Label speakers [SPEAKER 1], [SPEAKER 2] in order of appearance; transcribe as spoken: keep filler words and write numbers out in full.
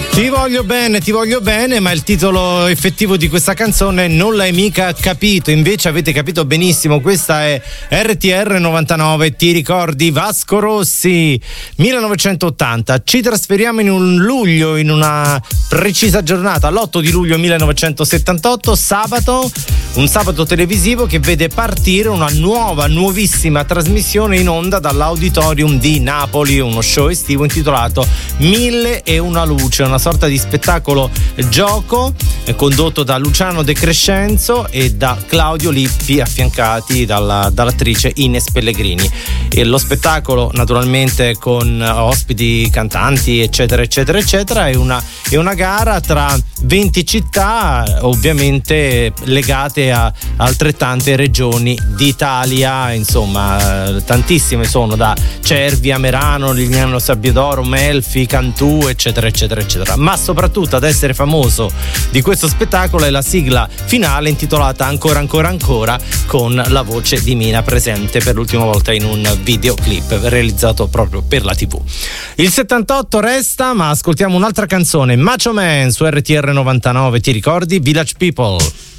[SPEAKER 1] Ti voglio bene, ti voglio bene, ma il titolo effettivo di questa canzone non l'hai mica capito, invece avete capito benissimo, questa è R T R novantanove, ti ricordi Vasco Rossi, millenovecentottanta. Ci trasferiamo in un luglio, in una precisa giornata, l'otto di luglio millenovecentosettantotto, sabato, un sabato televisivo che vede partire una nuova, nuovissima trasmissione in onda dall'Auditorium di Napoli, uno show estivo intitolato Mille e una luce, una sorta di spettacolo gioco eh, condotto da Luciano De Crescenzo e da Claudio Lippi, affiancati dalla, dall'attrice Ines Pellegrini. E lo spettacolo, naturalmente con ospiti, cantanti, eccetera eccetera eccetera, è una, è una gara tra venti città, ovviamente legate a altrettante regioni d'Italia, insomma tantissime sono, da Cervia, Merano, Lignano Sabbiadoro, Melfi, Cantù, eccetera eccetera eccetera. Ma soprattutto ad essere famoso di questo spettacolo è la sigla finale intitolata Ancora ancora ancora, con la voce di Mina presente per l'ultima volta in un videoclip realizzato proprio per la tivù. Il settantotto resta, ma ascoltiamo un'altra canzone, Macho Man su R T R novantanove, ti ricordi? Village People.